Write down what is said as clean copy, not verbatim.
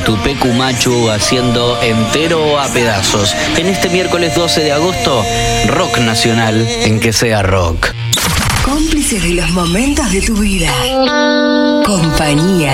Tupecu Machu haciendo Entero a pedazos. En este miércoles 12 de agosto, rock nacional en que sea rock. Cómplices de los momentos de tu vida. Compañía